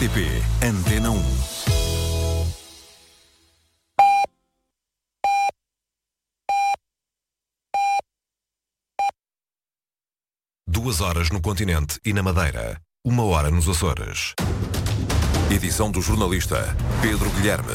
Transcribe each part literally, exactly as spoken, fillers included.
T P Antena um. Duas horas no continente e na Madeira. Uma hora nos Açores. Edição do jornalista Pedro Guilherme.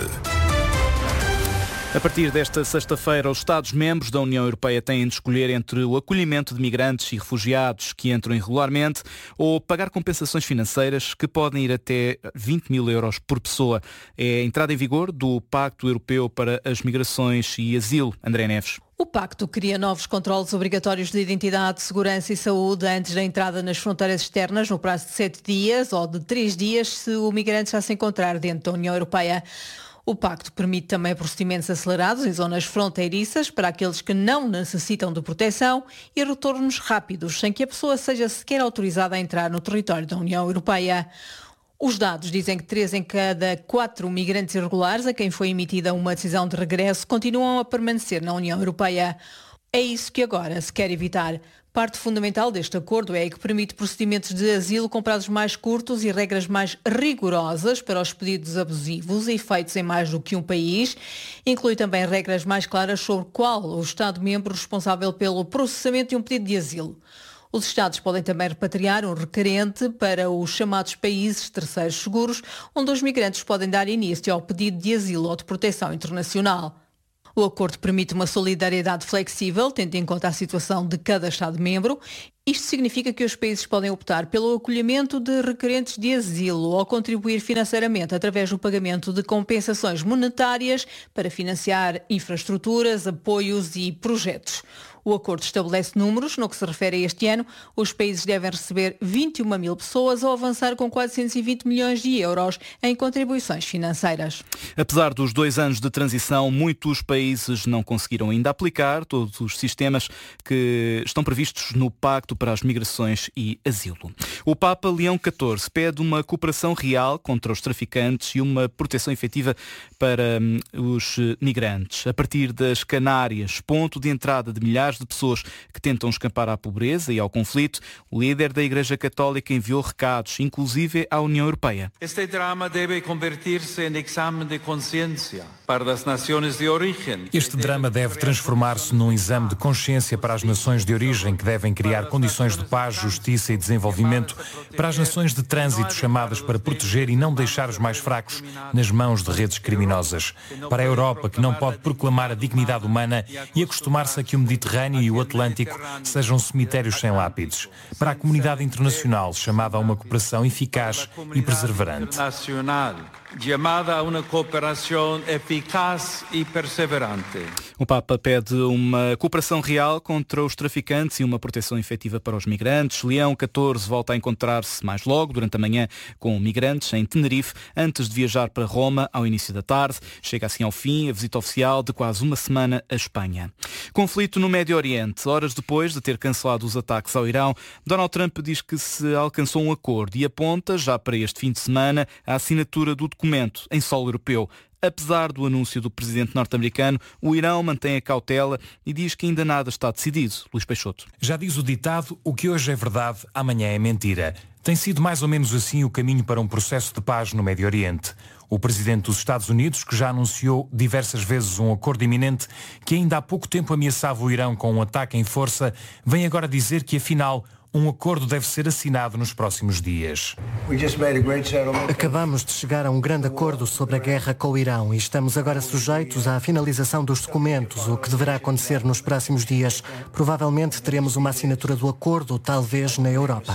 A partir desta sexta-feira, os Estados-membros da União Europeia têm de escolher entre o acolhimento de migrantes e refugiados que entram irregularmente ou pagar compensações financeiras que podem ir até vinte mil euros por pessoa. É a entrada em vigor do Pacto Europeu para as Migrações e Asilo. André Neves. O pacto cria novos controlos obrigatórios de identidade, segurança e saúde antes da entrada nas fronteiras externas no prazo de sete dias ou de três dias se o migrante já se encontrar dentro da União Europeia. O pacto permite também procedimentos acelerados em zonas fronteiriças para aqueles que não necessitam de proteção e retornos rápidos, sem que a pessoa seja sequer autorizada a entrar no território da União Europeia. Os dados dizem que três em cada quatro migrantes irregulares a quem foi emitida uma decisão de regresso continuam a permanecer na União Europeia. É isso que agora se quer evitar. Parte fundamental deste acordo é que permite procedimentos de asilo com prazos mais curtos e regras mais rigorosas para os pedidos abusivos e feitos em mais do que um país. Inclui também regras mais claras sobre qual o Estado-membro responsável pelo processamento de um pedido de asilo. Os Estados podem também repatriar um requerente para os chamados países terceiros seguros, onde os migrantes podem dar início ao pedido de asilo ou de proteção internacional. O acordo permite uma solidariedade flexível, tendo em conta a situação de cada Estado-membro. Isto significa que os países podem optar pelo acolhimento de requerentes de asilo ou contribuir financeiramente através do pagamento de compensações monetárias para financiar infraestruturas, apoios e projetos. O acordo estabelece números. No que se refere a este ano, os países devem receber vinte e uma mil pessoas ou avançar com quatrocentos e vinte milhões de euros em contribuições financeiras. Apesar dos dois anos de transição, muitos países não conseguiram ainda aplicar todos os sistemas que estão previstos no Pacto para as Migrações e Asilo. O Papa Leão catorze pede uma cooperação real contra os traficantes e uma proteção efetiva para hum, os migrantes. A partir das Canárias, ponto de entrada de milhares de pessoas que tentam escapar à pobreza e ao conflito, o líder da Igreja Católica enviou recados, inclusive à União Europeia. Este drama deve convertir-se em exame de consciência para as nações de origem. Este drama deve transformar-se num exame de consciência para as nações de origem, que devem criar condições de paz, justiça e desenvolvimento para as nações de trânsito, chamadas para proteger e não deixar os mais fracos nas mãos de redes criminosas. Para a Europa, que não pode proclamar a dignidade humana e acostumar-se a que o Mediterrâneo e o Atlântico sejam cemitérios sem lápides. Para a comunidade internacional, chamada a uma cooperação eficaz e perseverante. Chamada a uma cooperação eficaz e perseverante. O Papa pede uma cooperação real contra os traficantes e uma proteção efetiva para os migrantes. Leão catorze volta a encontrar-se mais logo, durante a manhã, com migrantes em Tenerife, antes de viajar para Roma ao início da tarde. Chega assim ao fim a visita oficial de quase uma semana à Espanha. Conflito no Médio Oriente. Horas depois de ter cancelado os ataques ao Irão, Donald Trump diz que se alcançou um acordo e aponta, já para este fim de semana, a assinatura do documento em solo europeu. Apesar do anúncio do presidente norte-americano, o Irão mantém a cautela e diz que ainda nada está decidido. Luís Peixoto. Já diz o ditado, o que hoje é verdade, amanhã é mentira. Tem sido mais ou menos assim o caminho para um processo de paz no Médio Oriente. O presidente dos Estados Unidos, que já anunciou diversas vezes um acordo iminente que ainda há pouco tempo ameaçava o Irão com um ataque em força, vem agora dizer que, afinal, um acordo deve ser assinado nos próximos dias. Acabamos de chegar a um grande acordo sobre a guerra com o Irão e estamos agora sujeitos à finalização dos documentos, o que deverá acontecer nos próximos dias. Provavelmente teremos uma assinatura do acordo, talvez na Europa.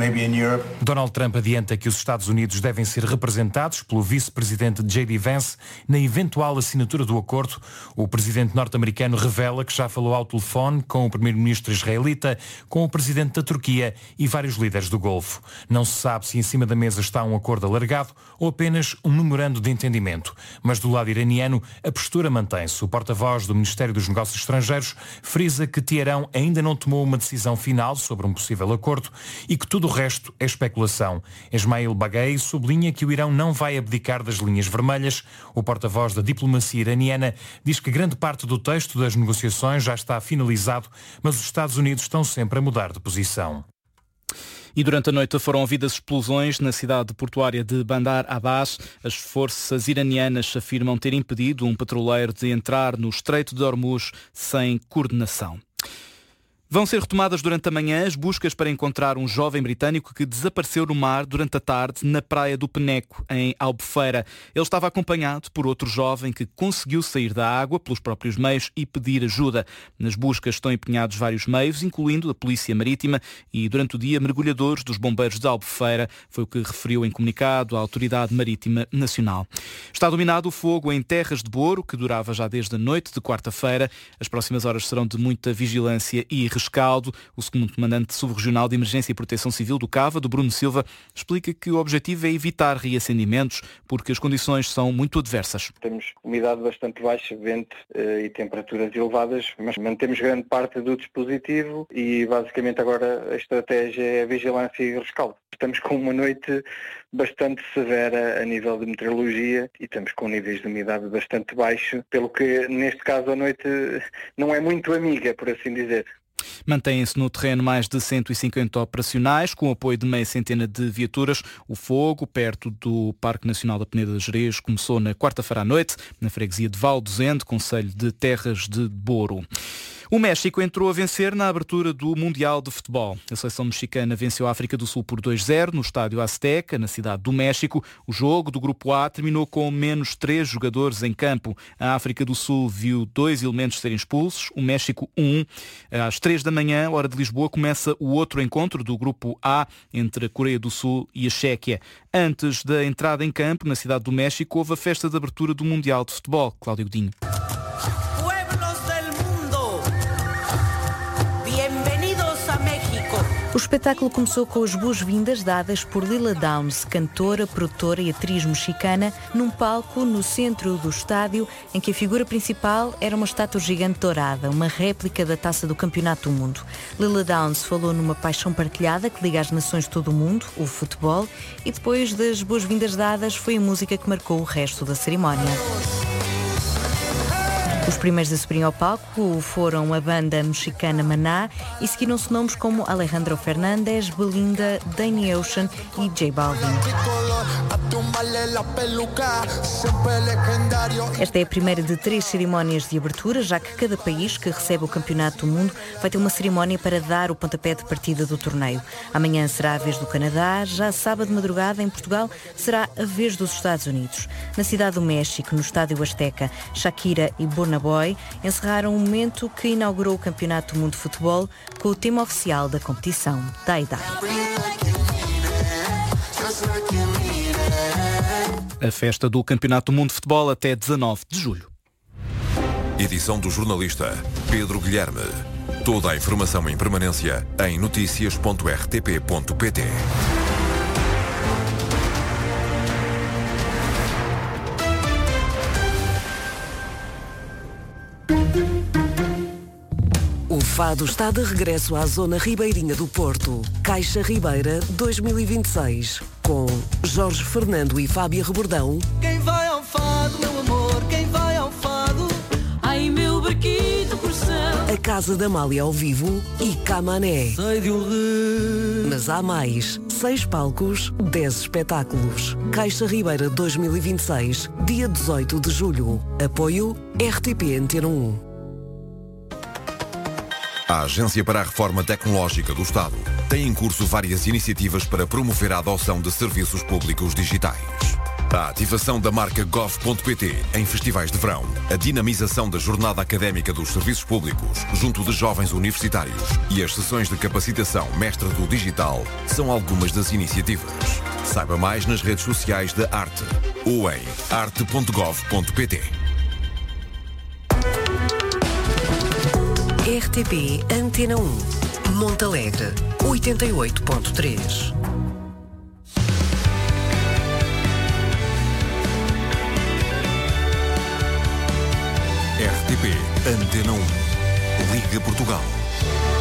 Donald Trump adianta que os Estados Unidos devem ser representados pelo vice-presidente J D Vance na eventual assinatura do acordo. O presidente norte-americano revela que já falou ao telefone com o primeiro-ministro israelita, com o presidente da Turquia e vários líderes do Golfo. Não se sabe se em cima da mesa está um acordo alargado ou apenas um memorando de entendimento. Mas do lado iraniano, a postura mantém-se. O porta-voz do Ministério dos Negócios Estrangeiros frisa que Teherão ainda não tomou uma decisão final sobre um possível acordo e que tudo o resto é especulação. Esmail Baghei sublinha que o Irão não vai abdicar das linhas vermelhas. O porta-voz da diplomacia iraniana diz que grande parte do texto das negociações já está finalizado, mas os Estados Unidos estão sempre a mudar de posição. E durante a noite foram ouvidas explosões na cidade portuária de Bandar Abbas. As forças iranianas afirmam ter impedido um petroleiro de entrar no Estreito de Hormuz sem coordenação. Vão ser retomadas durante a manhã as buscas para encontrar um jovem britânico que desapareceu no mar durante a tarde na praia do Peneco, em Albufeira. Ele estava acompanhado por outro jovem que conseguiu sair da água pelos próprios meios e pedir ajuda. Nas buscas estão empenhados vários meios, incluindo a Polícia Marítima e, durante o dia, mergulhadores dos bombeiros de Albufeira, foi o que referiu em comunicado a Autoridade Marítima Nacional. Está dominado o fogo em Terras de Boro, que durava já desde a noite de quarta-feira. As próximas horas serão de muita vigilância e rescaldo. O segundo comandante subregional de Emergência e Proteção Civil do Cava, do Bruno Silva, explica que o objetivo é evitar reacendimentos porque as condições são muito adversas. Temos umidade bastante baixa, vento eh, e temperaturas elevadas, mas mantemos grande parte do dispositivo e basicamente agora a estratégia é a vigilância e rescaldo. Estamos com uma noite bastante severa a nível de meteorologia e estamos com níveis de umidade bastante baixos, pelo que neste caso a noite não é muito amiga, por assim dizer. Mantêm-se no terreno mais de cento e cinquenta operacionais, com o apoio de meia centena de viaturas. O fogo, perto do Parque Nacional da Peneda de Gerês, começou na quarta-feira à noite, na freguesia de Valdozende, concelho de Terras de Boro. O México entrou a vencer na abertura do Mundial de Futebol. A seleção mexicana venceu a África do Sul por dois a zero no estádio Azteca, na cidade do México. O jogo do Grupo A terminou com menos três jogadores em campo. A África do Sul viu dois elementos serem expulsos, o México um. Às três da manhã, hora de Lisboa, começa o outro encontro do Grupo A entre a Coreia do Sul e a Chequia. Antes da entrada em campo, na cidade do México, houve a festa de abertura do Mundial de Futebol. Cláudio Godinho. O espetáculo começou com as boas-vindas dadas por Lila Downs, cantora, produtora e atriz mexicana, num palco no centro do estádio, em que a figura principal era uma estátua gigante dourada, uma réplica da taça do Campeonato do Mundo. Lila Downs falou numa paixão partilhada que liga as nações de todo o mundo, o futebol, e depois das boas-vindas dadas foi a música que marcou o resto da cerimónia. Os primeiros a subir ao palco foram a banda mexicana Maná e seguiram-se nomes como Alejandro Fernández, Belinda, Danny Ocean e J Balvin. Esta é a primeira de três cerimónias de abertura, já que cada país que recebe o Campeonato do Mundo vai ter uma cerimónia para dar o pontapé de partida do torneio. Amanhã será a vez do Canadá, já sábado de madrugada em Portugal será a vez dos Estados Unidos. Na cidade do México, no estádio Azteca, Shakira e Burna Boy encerraram o momento que inaugurou o Campeonato do Mundo de Futebol com o tema oficial da competição, Dai Dai. A festa do Campeonato do Mundo de Futebol até dezanove de julho. Edição do jornalista Pedro Guilherme. Toda a informação em permanência em notícias ponto r t p ponto p t. O fado está de regresso à zona ribeirinha do Porto. Caixa Ribeira dois mil e vinte e seis. Com Jorge Fernando e Fábia Rebordão. Quem vai ao fado, meu amor, quem vai ao fado? Ai, meu barquito coração. A Casa da Amália ao vivo e Camané. Sei de um rio. Mas há mais. Seis palcos, dez espetáculos. Caixa Ribeira dois mil e vinte e seis, dia dezoito de julho. Apoio R T P Antena um. A Agência para a Reforma Tecnológica do Estado tem em curso várias iniciativas para promover a adoção de serviços públicos digitais. A ativação da marca gov ponto p t em festivais de verão, a dinamização da jornada académica dos serviços públicos junto de jovens universitários e as sessões de capacitação Mestre do Digital são algumas das iniciativas. Saiba mais nas redes sociais da Arte ou em arte ponto gov ponto p t. R T P Antena um. Montalegre, oitenta e oito ponto três. R T P Antena um. Liga Portugal.